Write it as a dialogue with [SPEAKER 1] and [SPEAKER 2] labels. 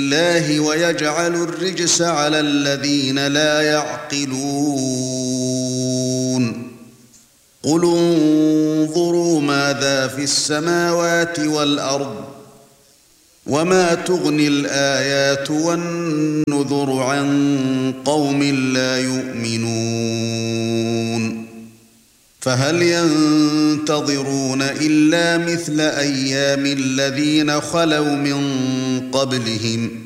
[SPEAKER 1] الله ويجعل الرجس على الذين لا يعقلون قل انظروا ماذا في السماوات والأرض وما تغني الآيات والنذر عن قوم لا يؤمنون فهل ينتظرون إلا مثل أيام الذين خلوا من قبلهم